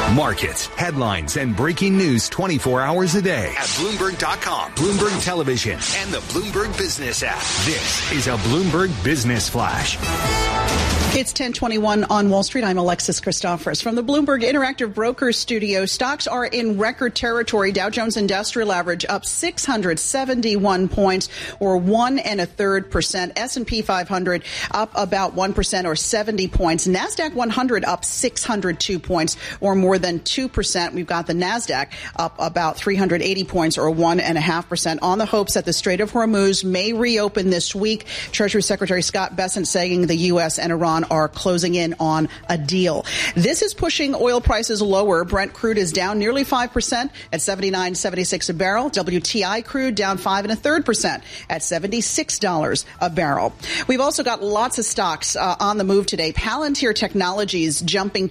Markets, headlines, and breaking news 24 hours a day at Bloomberg.com, Bloomberg Television, and the Bloomberg Business app. This is a Bloomberg Business Flash. It's 10:21 on Wall Street. I'm Alexis Christoforous. From the Bloomberg Interactive Brokers studio, stocks are in record territory. Dow Jones Industrial Average up 671 points, or 1.33%. S&P 500 up about 1%, or 70 points. NASDAQ 100 up 602 points, or more than 2%. We've got the NASDAQ up about 380 points, or 1.5%, on the hopes that the Strait of Hormuz may reopen this week. Treasury Secretary Scott Bessent saying the U.S. and Iran are closing in on a deal. This is pushing oil prices lower. Brent crude is down nearly 5% at $79.76 a barrel. WTI crude down 5.33% at $76 a barrel. We've also got lots of stocks on the move today. Palantir Technologies jumping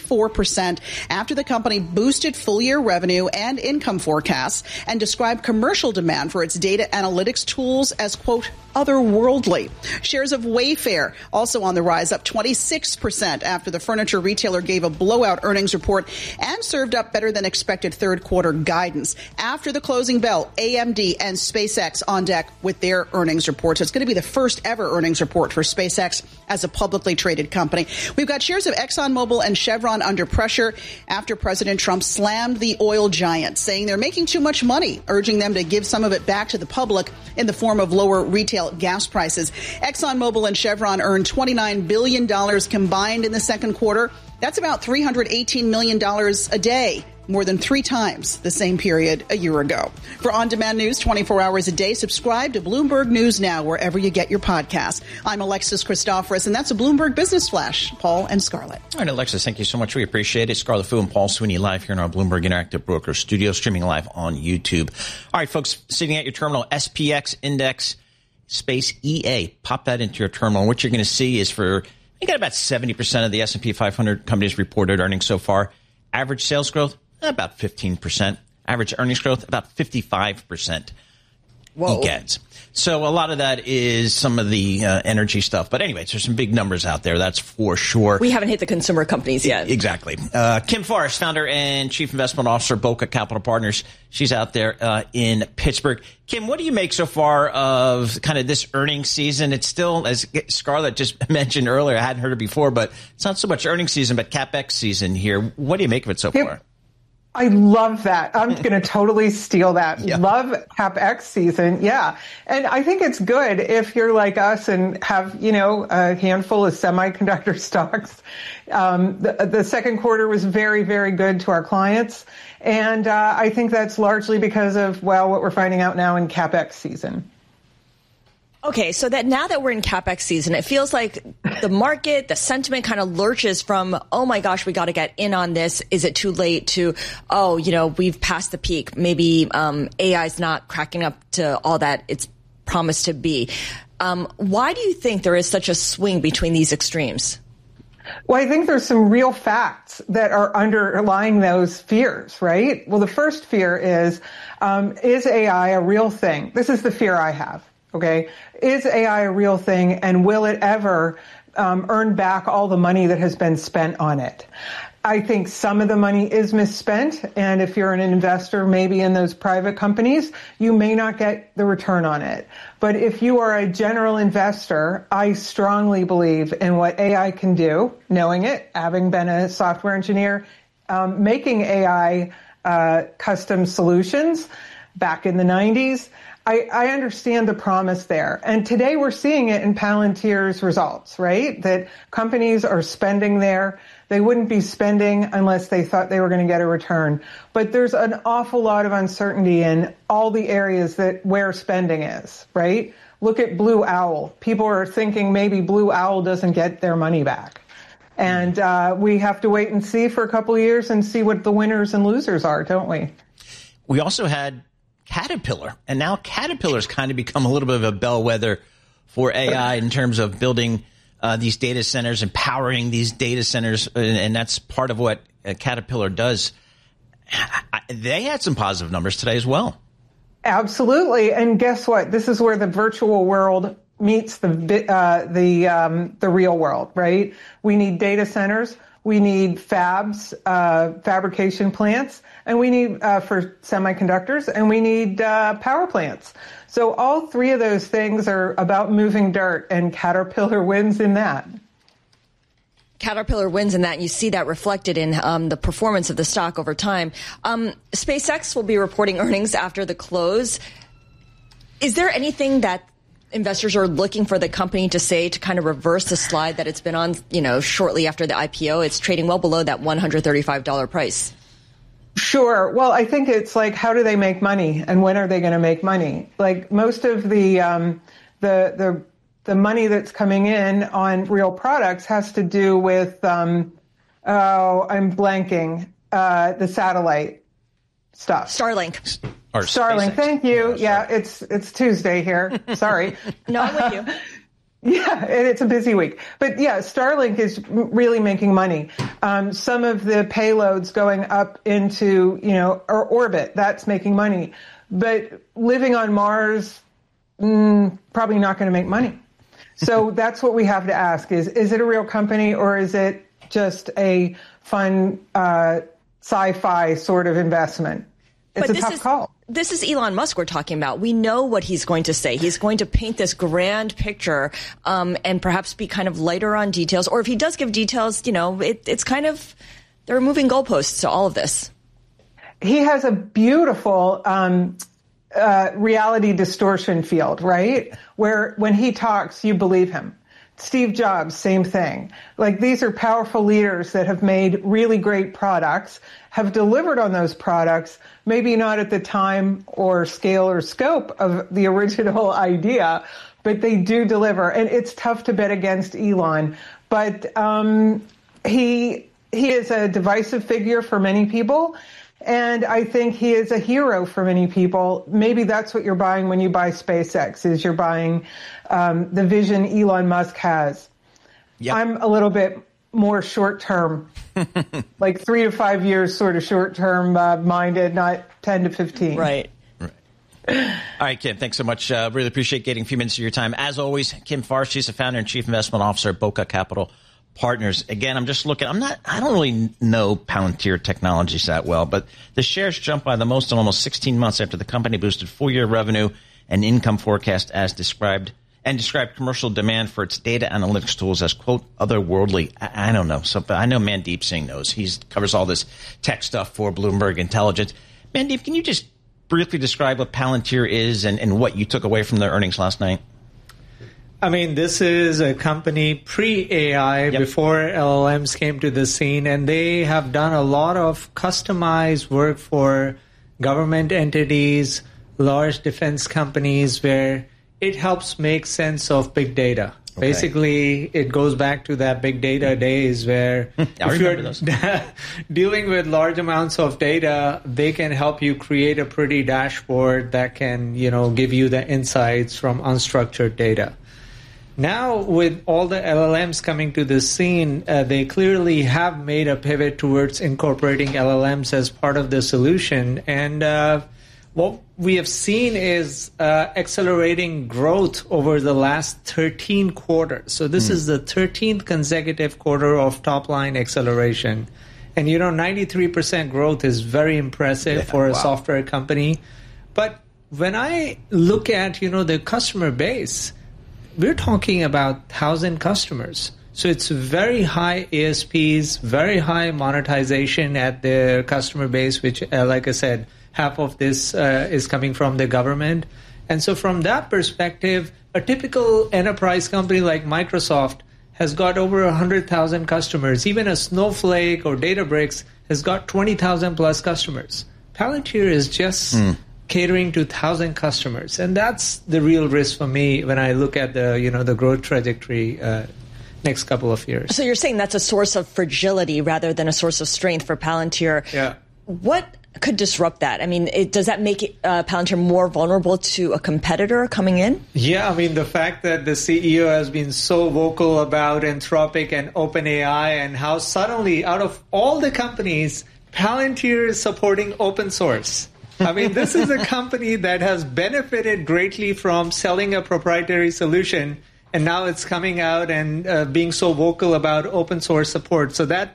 24% after the company boosted full-year revenue and income forecasts and described commercial demand for its data analytics tools as, quote, otherworldly. Shares of Wayfair also on the rise, up 26% after the furniture retailer gave a blowout earnings report and served up better than expected third quarter guidance. After the closing bell, AMD and SpaceX on deck with their earnings reports. It's going to be the first ever earnings report for SpaceX as a publicly traded company. We've got shares of ExxonMobil and Chevron under pressure after President Trump slammed the oil giant, saying they're making too much money, urging them to give some of it back to the public in the form of lower retail gas prices. ExxonMobil and Chevron earned $29 billion combined in the second quarter. That's about $318 million a day, more than 3 times the same period a year ago. For on-demand news 24 hours a day, subscribe to Bloomberg News Now wherever you get your podcasts. I'm Alexis Christoforous, and that's a Bloomberg Business Flash. Paul and Scarlett. All right, Alexis, thank you so much. We appreciate it. Scarlett Fu and Paul Sweeney live here in our Bloomberg Interactive Brokers studio, streaming live on YouTube. All right, folks, sitting at your terminal, SPX index space EA. Pop that into your terminal. What you're going to see is you got about 70% of the S&P 500 companies reported earnings so far. Average sales growth, about 15%. Average earnings growth, about 55%. Whoa. EGADS. So a lot of that is some of the energy stuff. But anyway, there's some big numbers out there, that's for sure. We haven't hit the consumer companies yet. Exactly. Kim Forrest, founder and chief investment officer, Boca Capital Partners. She's out there in Pittsburgh. Kim, what do you make so far of kind of this earnings season? It's still, as Scarlett just mentioned earlier, I hadn't heard it before, but it's not so much earnings season, but CapEx season here. What do you make of it so far? I love that. I'm going to totally steal that. Yeah. Love CapEx season. Yeah. And I think it's good if you're like us and have, a handful of semiconductor stocks. The second quarter was very, very good to our clients. And I think that's largely because of, what we're finding out now in CapEx season. Okay, so that now that we're in CapEx season, it feels like the market, the sentiment kind of lurches from, oh my gosh, we got to get in on this. Is it too late to, we've passed the peak. Maybe AI is not cracking up to all that it's promised to be. Why do you think there is such a swing between these extremes? Well, I think there's some real facts that are underlying those fears, right? Well, the first fear is AI a real thing? This is the fear I have. Okay, is AI a real thing, and will it ever earn back all the money that has been spent on it? I think some of the money is misspent, and if you're an investor maybe in those private companies, you may not get the return on it. But if you are a general investor, I strongly believe in what AI can do, knowing it, having been a software engineer, making AI custom solutions back in the 90s. I understand the promise there. And today we're seeing it in Palantir's results, right? That companies are spending there. They wouldn't be spending unless they thought they were going to get a return. But there's an awful lot of uncertainty in all the areas where spending is, right? Look at Blue Owl. People are thinking maybe Blue Owl doesn't get their money back. And we have to wait and see for a couple of years and see what the winners and losers are, don't we? We also had Caterpillar, and now Caterpillar's kind of become a little bit of a bellwether for AI in terms of building these data centers, empowering these data centers, and that's part of what Caterpillar does. They had some positive numbers today as well. Absolutely, and guess what? This is where the virtual world meets the real world, right? We need data centers. we need fabs, fabrication plants, and we need for semiconductors, and we need power plants. So all three of those things are about moving dirt, and Caterpillar wins in that. Caterpillar wins in that, and you see that reflected in the performance of the stock over time. SpaceX will be reporting earnings after the close. Is there anything that investors are looking for the company to say to kind of reverse the slide that it's been on, shortly after the IPO? It's trading well below that $135 price. Sure. Well, I think it's like, how do they make money, and when are they going to make money? Like most of the money that's coming in on real products has to do with, I'm blanking, the satellite stuff. Starlink. Or Starlink. SpaceX. Thank you. Yeah, it's Tuesday here. Sorry. No, I'm with you. Yeah, and it's a busy week. But yeah, Starlink is really making money. Some of the payloads going up into, orbit, that's making money. But living on Mars, probably not going to make money. So that's what we have to ask is it a real company, or is it just a fun sci-fi sort of investment? It's a tough call. This is Elon Musk we're talking about. We know what he's going to say. He's going to paint this grand picture and perhaps be kind of lighter on details. Or if he does give details, it's kind of, there are moving goalposts to all of this. He has a beautiful reality distortion field, right? Where when he talks, you believe him. Steve Jobs, same thing. Like, these are powerful leaders that have made really great products, have delivered on those products, maybe not at the time or scale or scope of the original idea, but they do deliver. And it's tough to bet against Elon. But he is a divisive figure for many people. And I think he is a hero for many people. Maybe that's what you're buying when you buy SpaceX, is you're buying the vision Elon Musk has. Yep. I'm a little bit more short-term, like 3 to 5 years sort of short-term minded, not 10 to 15. Right. All right, Kim, thanks so much. Really appreciate getting a few minutes of your time. As always, Kim Farr, she's the founder and chief investment officer at Boca Capital Partners. Again, I'm just looking. I don't really know Palantir Technologies that well, but the shares jumped by the most in almost 16 months after the company boosted full-year revenue and income forecast as described commercial demand for its data analytics tools as, quote, otherworldly. I don't know. So, but I know Mandeep Singh knows. He covers all this tech stuff for Bloomberg Intelligence. Mandeep, can you just briefly describe what Palantir is and what you took away from their earnings last night? I mean, this is a company pre-AI, before LLMs came to the scene, and they have done a lot of customized work for government entities, large defense companies, where it helps make sense of big data. Okay. Basically, it goes back to that big data days where if you're dealing with large amounts of data, they can help you create a pretty dashboard that can, give you the insights from unstructured data. Now, with all the LLMs coming to the scene, they clearly have made a pivot towards incorporating LLMs as part of the solution. And what we have seen is accelerating growth over the last 13 quarters. So this is the 13th consecutive quarter of top-line acceleration. And, 93% growth is very impressive for a software company. But when I look at, the customer base, we're talking about 1,000 customers. So it's very high ASPs, very high monetization at their customer base, which, like I said, half of this is coming from the government. And so from that perspective, a typical enterprise company like Microsoft has got over 100,000 customers. Even a Snowflake or Databricks has got 20,000 plus customers. Palantir is just catering to 1,000 customers. And that's the real risk for me when I look at the growth trajectory next couple of years. So you're saying that's a source of fragility rather than a source of strength for Palantir. Yeah. What could disrupt that? I mean, does that make Palantir more vulnerable to a competitor coming in? Yeah, I mean, the fact that the CEO has been so vocal about Anthropic and OpenAI and how suddenly, out of all the companies, Palantir is supporting open source. I mean, this is a company that has benefited greatly from selling a proprietary solution, and now it's coming out and being so vocal about open source support. So that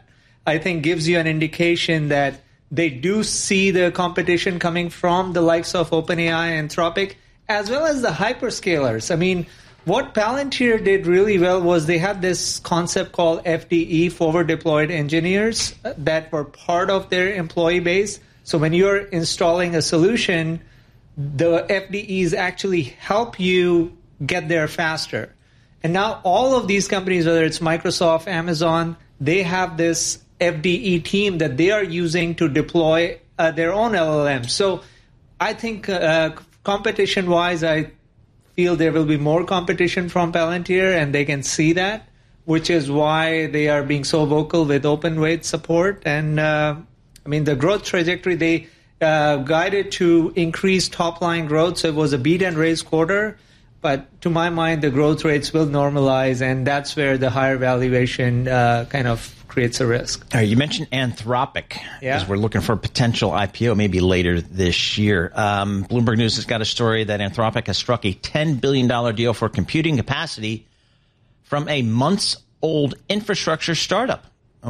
I think gives you an indication that they do see the competition coming from the likes of OpenAI, Anthropic, as well as the hyperscalers. I mean, what Palantir did really well was they had this concept called FDE, forward deployed engineers, that were part of their employee base. So when you're installing a solution, the FDEs actually help you get there faster. And now all of these companies, whether it's Microsoft, Amazon, they have this FDE team that they are using to deploy their own LLM. So I think competition-wise, I feel there will be more competition from Palantir, and they can see that, which is why they are being so vocal with open weight support. And the growth trajectory, they guided to increase top-line growth, so it was a beat and raise quarter. But to my mind, the growth rates will normalize, and that's where the higher valuation kind of creates a risk. All right, you mentioned Anthropic, as we're looking for a potential IPO maybe later this year. Bloomberg News has got a story that Anthropic has struck a $10 billion deal for computing capacity from a months-old infrastructure startup,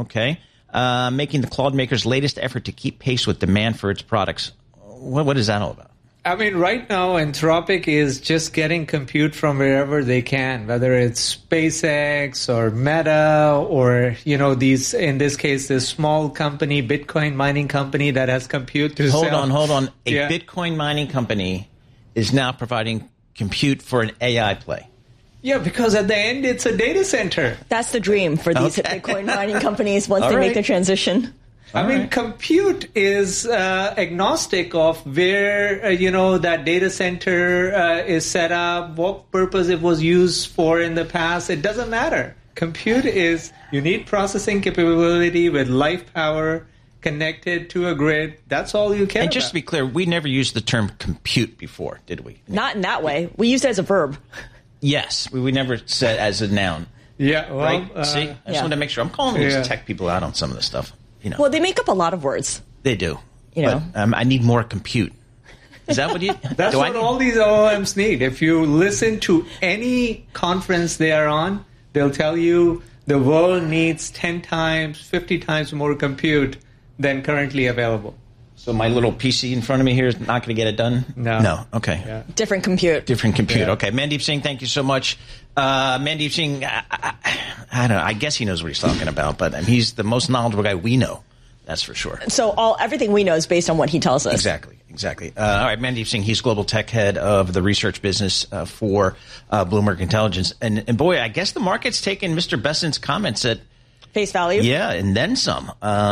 making the Claude maker's latest effort to keep pace with demand for its products. What is that all about? I mean, right now, Anthropic is just getting compute from wherever they can, whether it's SpaceX or Meta or, these, in this case, this small company, Bitcoin mining company that has compute to sell. Hold on. Bitcoin mining company is now providing compute for an AI play. Yeah, because at the end, it's a data center. That's the dream for these Bitcoin mining companies once they make the transition. Compute is agnostic of where, that data center is set up, what purpose it was used for in the past. It doesn't matter. Compute is, you need processing capability with live power connected to a grid. That's all you care about. And just to be clear, we never used the term compute before, did we? Not in that way. We used it as a verb. Yes. We never said as a noun. Yeah. Well, right? See? I just wanted to make sure. I'm calling these tech people out on some of this stuff. Well, they make up a lot of words. They do. But I need more compute. Is that what you... That's what all these LLMs need. If you listen to any conference they are on, they'll tell you the world needs 10 times, 50 times more compute than currently available. So my little PC in front of me here is not going to get it done? No. Okay. Yeah. Different compute. Yeah. Okay. Mandeep Singh, thank you so much. Mandeep Singh, I don't know. I guess he knows what he's talking about, but he's the most knowledgeable guy we know. That's for sure. So everything we know is based on what he tells us. Exactly. All right, Mandeep Singh, he's global tech head of the research business for Bloomberg Intelligence. And boy, I guess the market's taken Mr. Bessent's comments at face value. Yeah, and then some.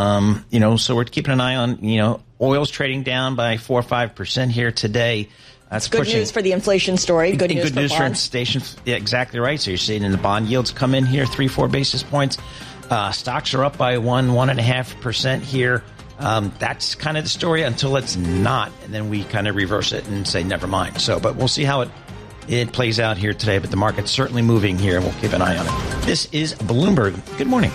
So we're keeping an eye on, oil's trading down by 4 or 5% here today. That's good news for the inflation story. Good news for inflation. Yeah, exactly right. So you're seeing in the bond yields come in here 3-4 basis points. Stocks are up by 1.5% here. That's kind of the story until it's not, and then we kind of reverse it and say never mind. But we'll see how it plays out here today. But the market's certainly moving here, and we'll keep an eye on it. This is Bloomberg. Good morning.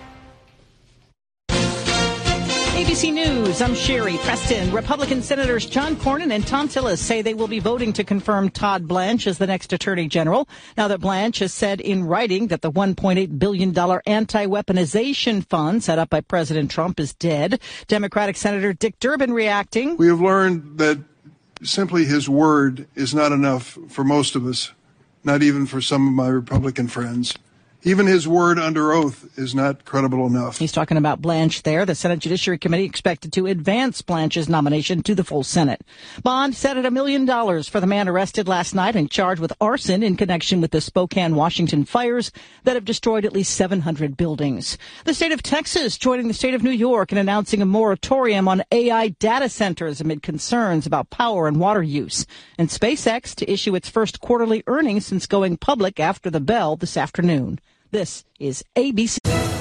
ABC News, I'm Sherry Preston. Republican Senators John Cornyn and Thom Tillis say they will be voting to confirm Todd Blanche as the next Attorney General. Now that Blanche has said in writing that the $1.8 billion anti-weaponization fund set up by President Trump is dead. Democratic Senator Dick Durbin reacting. We have learned that simply his word is not enough for most of us, not even for some of my Republican friends. Even his word under oath is not credible enough. He's talking about Blanche there. The Senate Judiciary Committee expected to advance Blanche's nomination to the full Senate. Bond set at $1 million for the man arrested last night and charged with arson in connection with the Spokane, Washington fires that have destroyed at least 700 buildings. The state of Texas joining the state of New York in announcing a moratorium on AI data centers amid concerns about power and water use. And SpaceX to issue its first quarterly earnings since going public after the bell this afternoon. This is ABC.